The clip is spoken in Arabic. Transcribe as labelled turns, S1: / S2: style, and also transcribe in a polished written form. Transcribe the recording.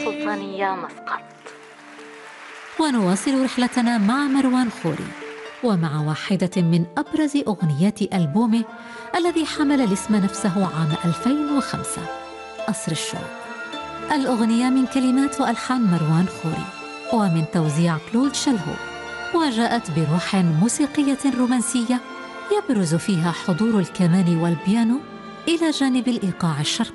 S1: السلطانية مسقط.
S2: ونواصل رحلتنا مع مروان خوري ومع واحدة من أبرز أغنيات ألبومه الذي حمل الاسم نفسه عام 2005، قصر الشوق. الأغنية من كلمات وألحان مروان خوري ومن توزيع كلود شلهو، وجاءت بروح موسيقية رومانسية يبرز فيها حضور الكمان والبيانو إلى جانب الإيقاع الشرقي.